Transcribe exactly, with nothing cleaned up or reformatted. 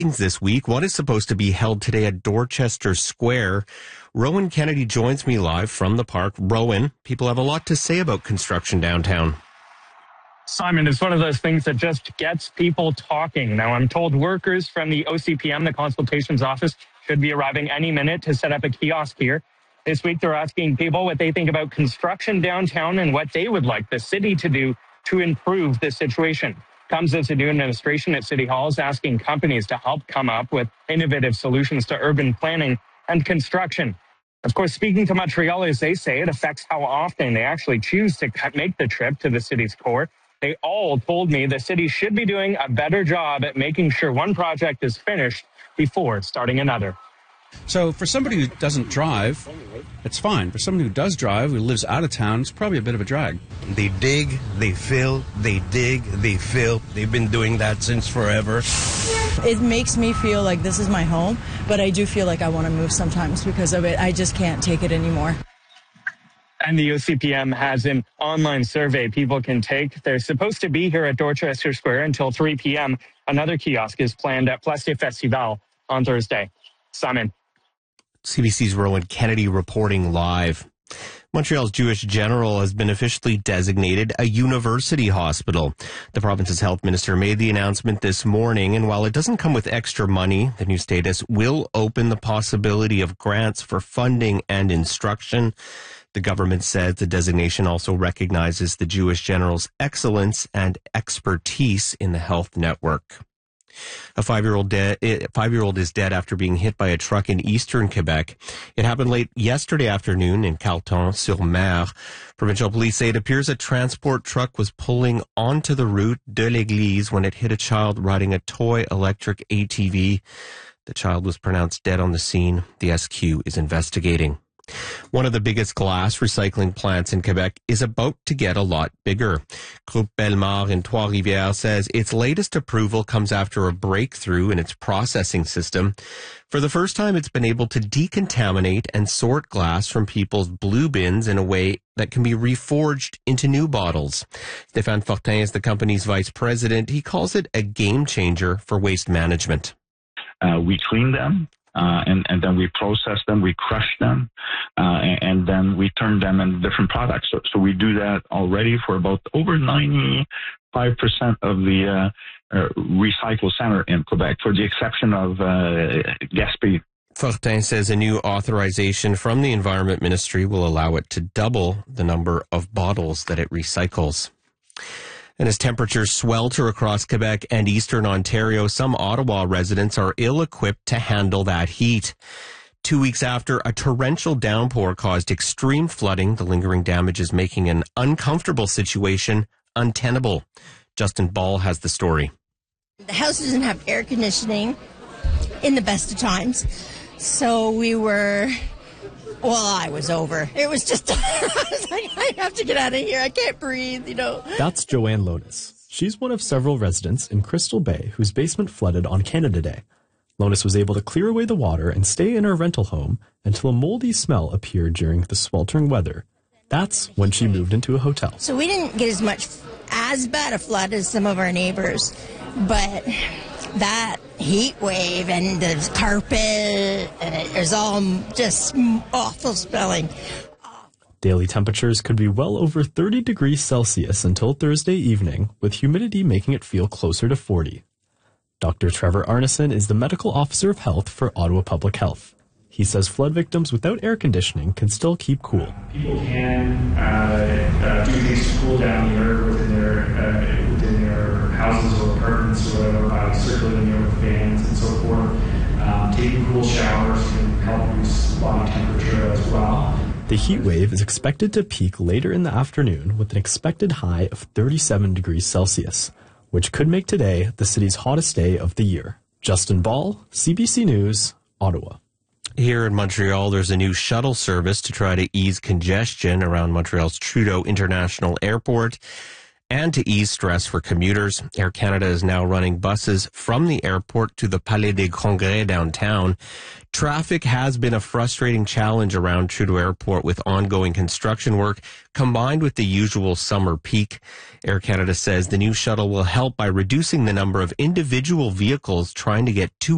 this week. One is supposed to be held today at Dorchester Square. Rowan Kennedy joins me live from the park. Rowan, people have a lot to say about construction downtown. Simon, it's one of those things that just gets people talking. Now, I'm told workers from the O C P M, the consultations office, should be arriving any minute to set up a kiosk here. This week, they're asking people what they think about construction downtown and what they would like the city to do to improve the situation. Comes as a new administration at City Hall is asking companies to help come up with innovative solutions to urban planning and construction. Of course, speaking to Montrealers, they say it affects how often they actually choose to make the trip to the city's core. They all told me the city should be doing a better job at making sure one project is finished before starting another. So for somebody who doesn't drive, it's fine. For somebody who does drive, who lives out of town, it's probably a bit of a drag. They dig, they fill, they dig, they fill. They've been doing that since forever. It makes me feel like this is my home, but I do feel like I want to move sometimes because of it. I just can't take it anymore. And the O C P M has an online survey people can take. They're supposed to be here at Dorchester Square until three p.m. Another kiosk is planned at Place des Festivals on Thursday. Simon. C B C's Rowan Kennedy reporting live. Montreal's Jewish General has been officially designated a university hospital. The province's health minister made the announcement this morning, and while it doesn't come with extra money, the new status will open the possibility of grants for funding and instruction. The government said the designation also recognizes the Jewish General's excellence and expertise in the health network. A five-year-old de- five-year-old is dead after being hit by a truck in eastern Quebec. It happened late yesterday afternoon in Carleton-sur-Mer. Provincial police say it appears a transport truck was pulling onto the route de l'Église when it hit a child riding a toy electric A T V. The child was pronounced dead on the scene. The S Q is investigating. One of the biggest glass recycling plants in Quebec is about to get a lot bigger. Groupe Bellemare in Trois-Rivières says its latest approval comes after a breakthrough in its processing system. For the first time, it's been able to decontaminate and sort glass from people's blue bins in a way that can be reforged into new bottles. Stéphane Fortin is the company's vice president. He calls it a game changer for waste management. Uh, we clean them. Uh, and, and then we process them, we crush them, uh, and, and then we turn them into different products. So, so we do that already for about over ninety-five percent of the uh, uh, recycle center in Quebec, for the exception of uh, Gaspé. Fortin says a new authorization from the Environment Ministry will allow it to double the number of bottles that it recycles. And as temperatures swelter across Quebec and eastern Ontario, some Ottawa residents are ill-equipped to handle that heat. Two weeks after a torrential downpour caused extreme flooding, the lingering damage is making an uncomfortable situation untenable. Justin Ball has the story. The house doesn't have air conditioning in the best of times, so we were... Well, I was over. It was just, I was like, I have to get out of here. I can't breathe, you know. That's Joanne Lonis. She's one of several residents in Crystal Bay whose basement flooded on Canada Day. Lonis was able to clear away the water and stay in her rental home until a moldy smell appeared during the sweltering weather. That's when she moved into a hotel. So we didn't get as much, as bad a flood as some of our neighbors, but that heat wave and the carpet, and it was all just awful smelling. Daily temperatures could be well over thirty degrees Celsius until Thursday evening, with humidity making it feel closer to forty. Doctor Trevor Arneson is the medical officer of health for Ottawa Public Health. He says flood victims without air conditioning can still keep cool. People can uh, uh, do things to cool down either within their uh, within their houses or apartments or whatever by circulating air with fans and so forth. Um, taking cool showers can help reduce body temperature as well. The heat wave is expected to peak later in the afternoon with an expected high of thirty-seven degrees Celsius, which could make today the city's hottest day of the year. Justin Ball, C B C News, Ottawa. Here in Montreal, there's a new shuttle service to try to ease congestion around Montreal's Trudeau International Airport and to ease stress for commuters. Air Canada is now running buses from the airport to the Palais des Congrès downtown. Traffic has been a frustrating challenge around Trudeau Airport with ongoing construction work combined with the usual summer peak. Air Canada says the new shuttle will help by reducing the number of individual vehicles trying to get to